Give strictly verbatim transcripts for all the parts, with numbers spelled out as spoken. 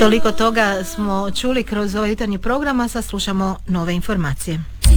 Toliko toga smo čuli kroz ovaj jutarnji program, a sad slušamo nove informacije.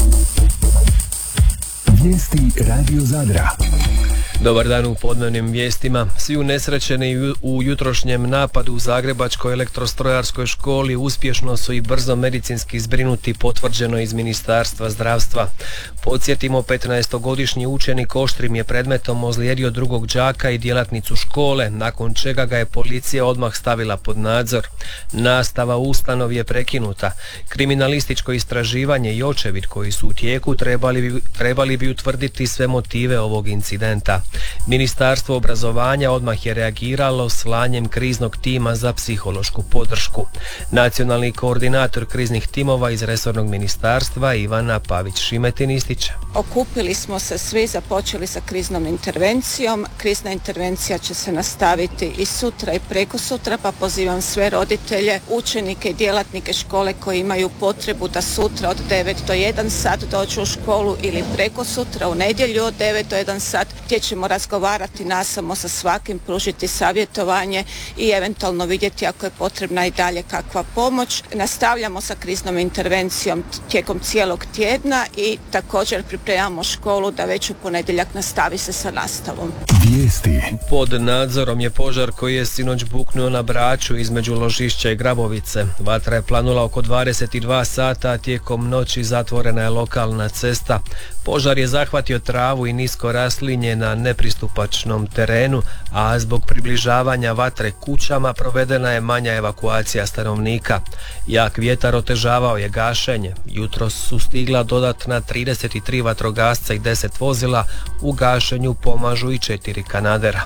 Vijesti Radio Zadra. Dobar dan u podnevnim vijestima. Svi unesrećeni u jutrošnjem napadu u Zagrebačkoj elektrostrojarskoj školi uspješno su i brzo medicinski zbrinuti, potvrđeno iz Ministarstva zdravstva. Podsjetimo, petnaestogodišnji učenik oštrim je predmetom ozlijedio drugog đaka i djelatnicu škole, nakon čega ga je policija odmah stavila pod nadzor. Nastava u ustanovi je prekinuta. Kriminalističko istraživanje i očevid koji su u tijeku trebali bi, trebali bi utvrditi sve motive ovog incidenta. Ministarstvo obrazovanja odmah je reagiralo slanjem kriznog tima za psihološku podršku. Nacionalni koordinator kriznih timova iz resornog ministarstva Ivana Pavić-Šimetin ističe: Okupili smo se svi, započeli sa kriznom intervencijom. Krizna intervencija će se nastaviti i sutra i preko sutra, pa pozivam sve roditelje, učenike i djelatnike škole koji imaju potrebu da sutra od devet do jedan sat dođu u školu ili preko sutra u nedjelju od devet do jedan sat, gdje ćemo razgovarati nasamo sa svakim, pružiti savjetovanje i eventualno vidjeti ako je potrebna i dalje kakva pomoć. Nastavljamo sa kriznom intervencijom tijekom cijelog tjedna i također pripremamo školu da već u ponedjeljak nastavi se sa nastavom. Vijesti. Pod nadzorom je požar koji je sinoć buknuo na Braču između Ložišća i Grabovice. Vatra je planula oko dvadeset dva sata, a tijekom noći zatvorena je lokalna cesta. Požar je zahvatio travu i nisko raslinje na nepristupačnom terenu, a zbog približavanja vatre kućama provedena je manja evakuacija stanovnika. Jak vjetar otežavao je gašenje. Jutros su stigla dodatna trideset tri vatrogasca i deset vozila. U gašenju pomažu i četiri kanadera.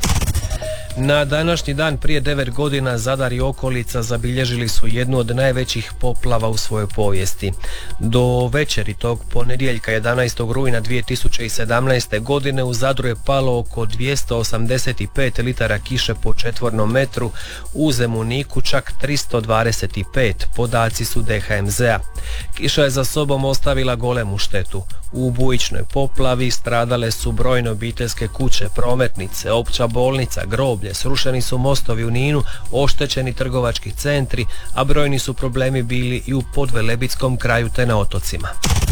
Na današnji dan prije devet godina Zadar i okolica zabilježili su jednu od najvećih poplava u svojoj povijesti. Do večeri tog ponedjeljka jedanaestog rujna dvije tisuće sedamnaeste. godine u Zadru je palo oko dvjesto osamdeset pet litara kiše po četvornom metru, u Zemuniku čak tristo dvadeset pet, podaci su D H M Z-a. Kiša je za sobom ostavila golemu štetu. U bujičnoj poplavi stradale su brojne obiteljske kuće, prometnice, opća bolnica, groblje, srušeni su mostovi u Ninu, oštećeni trgovački centri, a brojni su problemi bili i u podvelebitskom kraju te na otocima.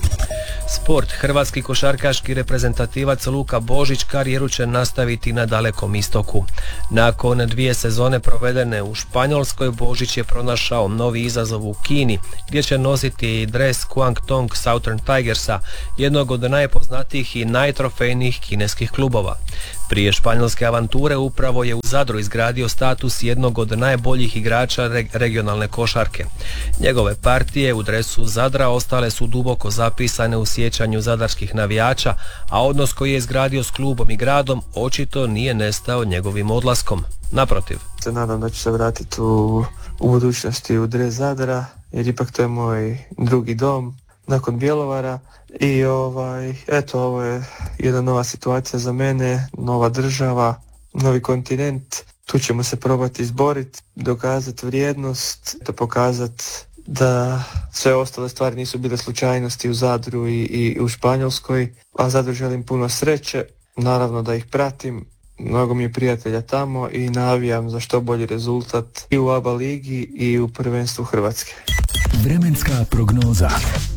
Sport. Hrvatski košarkaški reprezentativac Luka Božić karijeru će nastaviti na Dalekom istoku. Nakon dvije sezone provedene u Španjolskoj, Božić je pronašao novi izazov u Kini, gdje će nositi dres Guangdong Southern Tigersa, jednog od najpoznatijih i najtrofejnijih kineskih klubova. Prije španjolske avanture upravo je u Zadru izgradio status jednog od najboljih igrača reg- regionalne košarke. Njegove partije u dresu Zadra ostale su duboko zapisane u sjećanju zadarskih navijača, a odnos koji je izgradio s klubom i gradom očito nije nestao njegovim odlaskom. Naprotiv. Se nadam da ću se vratiti u, u budućnosti u dres Zadra, jer ipak to je moj drugi dom nakon Bjelovara i ovaj, eto, ovo je jedna nova situacija za mene, nova država, novi kontinent. Tu ćemo se probati izboriti, dokazati vrijednost, da pokazati da sve ostale stvari nisu bile slučajnosti u Zadru i, i u Španjolskoj, a Zadru želim puno sreće, naravno da ih pratim, mnogo mi je prijatelja tamo i navijam za što bolji rezultat i u A B A ligi i u prvenstvu Hrvatske. Vremenska prognoza.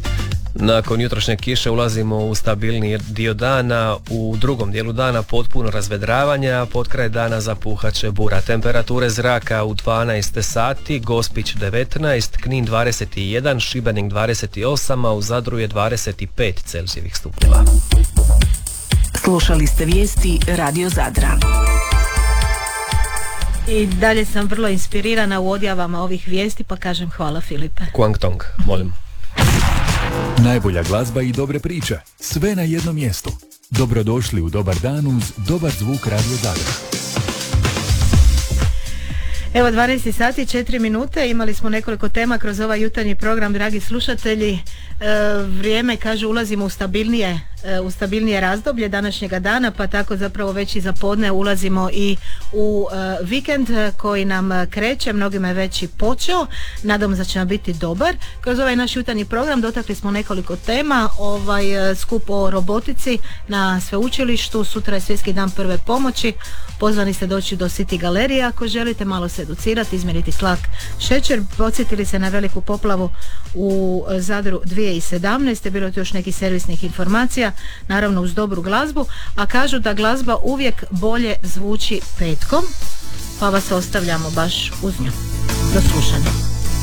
Nakon jutrošnje kiše ulazimo u stabilni dio dana, u drugom dijelu dana potpuno razvedravanje, a pod kraj dana zapuhat će bura. Temperature zraka u dvanaest sati, Gospić devetnaest, Knin dvadeset jedan, Šibenik dvadeset osam, a u Zadru je dvadeset pet Celzijevih stupnjeva. Slušali ste vijesti Radio Zadra. I dalje sam vrlo inspirirana u odjavama ovih vijesti, pa kažem hvala Filipe. Guangdong, molim. Najbolja glazba i dobre priče, sve na jednom mjestu. Dobrodošli u Dobar dan uz dobar zvuk Radio Zadra. Evo dvanaest sati četiri minute, imali smo nekoliko tema kroz ovaj jutarnji program, dragi slušatelji. E, vrijeme, kaže, ulazimo u stabilnije e, u stabilnije razdoblje današnjega dana, pa tako zapravo već i za podne ulazimo i u e, vikend koji nam kreće, mnogima je već i počeo, nadam se da će nam biti dobar. Kroz ovaj naš jutarnji program dotakli smo nekoliko tema, ovaj e, skup o robotici na sveučilištu, sutra je svjetski dan prve pomoći, pozvani ste doći do City galerije ako želite malo se educirati, izmjeriti tlak, šećer. Podsjetili se na veliku poplavu u Zadru dvije tisuće sedamnaeste. Bilo je tu još nekih servisnih informacija, naravno uz dobru glazbu, a kažu da glazba uvijek bolje zvuči petkom, pa vas ostavljamo baš uz nju. Do slušanja.